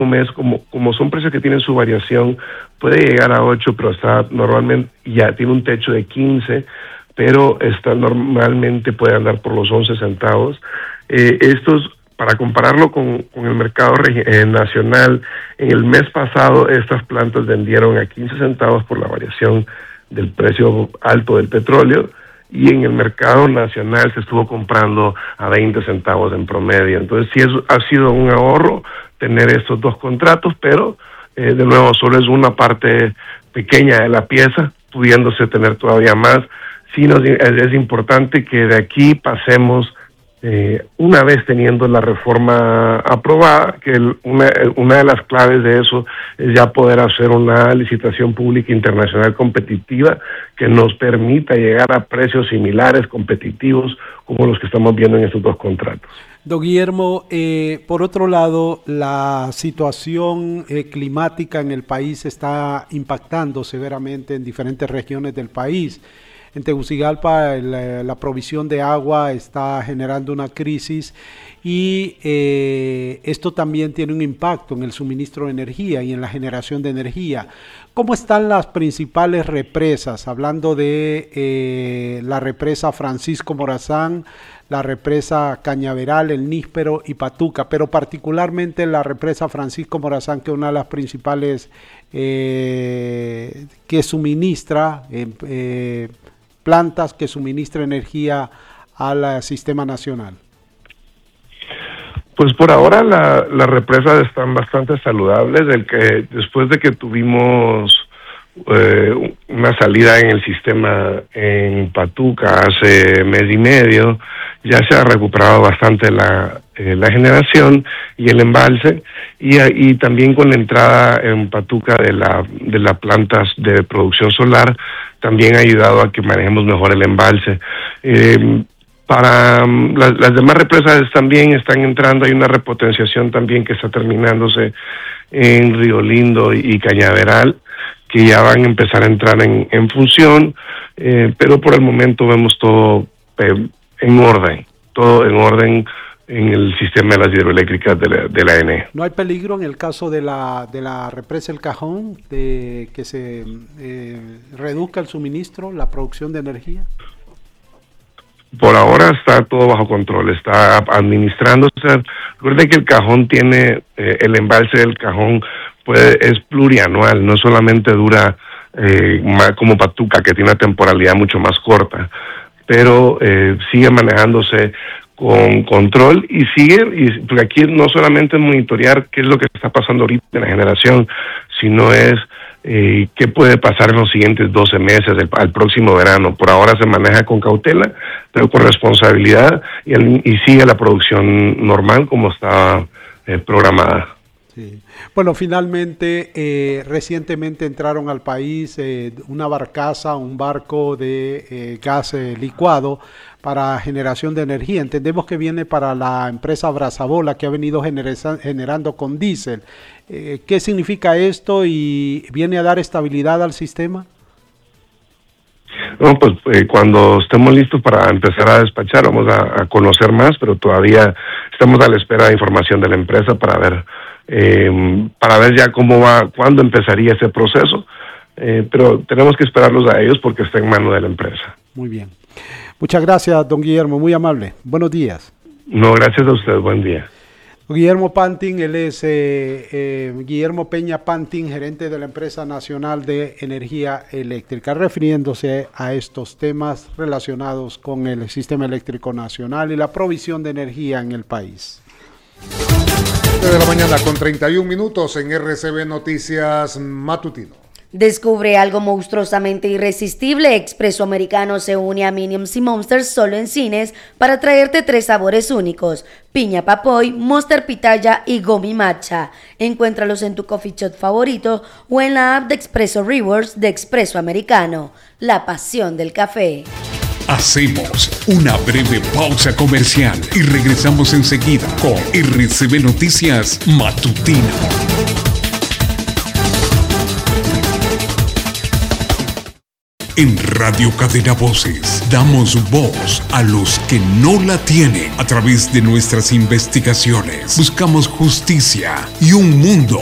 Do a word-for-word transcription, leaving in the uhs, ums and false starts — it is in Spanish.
mes, como, como son precios que tienen su variación, puede llegar a ocho, pero está normalmente, ya tiene un techo de quince, pero está normalmente puede andar por los once centavos. Eh, estos, para compararlo con, con el mercado eh, nacional, en el mes pasado estas plantas vendieron a quince centavos por la variación del precio alto del petróleo, y en el mercado nacional se estuvo comprando a veinte centavos en promedio. Entonces sí es, ha sido un ahorro tener estos dos contratos, pero eh, de nuevo solo es una parte pequeña de la pieza, pudiéndose tener todavía más. Sí nos, es, es importante que de aquí pasemos, eh, una vez teniendo la reforma aprobada, que el, una, una de las claves de eso es ya poder hacer una licitación pública internacional competitiva que nos permita llegar a precios similares, competitivos, como los que estamos viendo en estos dos contratos. Don Guillermo, eh, por otro lado, la situación eh, climática en el país está impactando severamente en diferentes regiones del país. En Tegucigalpa la, la provisión de agua está generando una crisis y eh, esto también tiene un impacto en el suministro de energía y en la generación de energía. ¿Cómo están las principales represas? Hablando de eh, la represa Francisco Morazán, la represa Cañaveral, el Níspero y Patuca, pero particularmente la represa Francisco Morazán, que es una de las principales eh, que suministra eh, eh, plantas que suministra energía al sistema nacional. Pues por ahora la, las represas están bastante saludables. El que después de que tuvimos eh, una salida en el sistema en Patuca hace mes y medio, ya se ha recuperado bastante la, eh, la generación y el embalse, y, y también con la entrada en Patuca de la de las plantas de producción solar también ha ayudado a que manejemos mejor el embalse. Eh, Para um, las, las demás represas también están entrando, hay una repotenciación también que está terminándose en Río Lindo y, y Cañaveral, que ya van a empezar a entrar en, en función, eh, pero por el momento vemos todo eh, en orden, todo en orden en el sistema de las hidroeléctricas de la, de la E N E. ¿No hay peligro en el caso de la de la represa El Cajón de que se eh, reduzca el suministro, la producción de energía? Por ahora está todo bajo control, está administrándose. Recuerden que el Cajón tiene, eh, el embalse del Cajón puede, es plurianual, no solamente dura eh, más como Patuca, que tiene una temporalidad mucho más corta, pero eh, sigue manejándose con control y sigue, y porque aquí no solamente es monitorear qué es lo que está pasando ahorita en la generación, sino es Eh, qué puede pasar en los siguientes doce meses, el, al próximo verano. Por ahora se maneja con cautela, pero con responsabilidad, y, el, y sigue la producción normal como estaba eh, programada. Sí. Bueno, finalmente, eh, recientemente entraron al país eh, una barcaza, un barco de eh, gas eh, licuado para generación de energía. Entendemos que viene para la empresa Brazabola, que ha venido genera- generando con diésel. Eh, ¿Qué significa esto y viene a dar estabilidad al sistema? No, pues eh, cuando estemos listos para empezar a despachar, vamos a, a conocer más, pero todavía estamos a la espera de información de la empresa para ver eh, para ver ya cómo va, cuándo empezaría ese proceso, eh, pero tenemos que esperarlos a ellos porque está en manos de la empresa. Muy bien. Muchas gracias, don Guillermo, muy amable. Buenos días. No, gracias a usted, buen día. Guillermo Pantin, él es eh, eh, Guillermo Peña Pantin, gerente de la Empresa Nacional de Energía Eléctrica, refiriéndose a estos temas relacionados con el sistema eléctrico nacional y la provisión de energía en el país. de la mañana con treinta y un minutos en R C B Noticias Matutino. Descubre algo monstruosamente irresistible. Expreso Americano se une a Minions y Monsters solo en cines para traerte tres sabores únicos: piña papoy, Monster pitaya y gomi matcha. Encuéntralos en tu coffee shop favorito o en la app de Expreso Rewards de Expreso Americano. La pasión del café. Hacemos una breve pausa comercial y regresamos enseguida con R C B Noticias Matutino. En Radio Cadena Voces damos voz a los que no la tienen. A través de nuestras investigaciones buscamos justicia y un mundo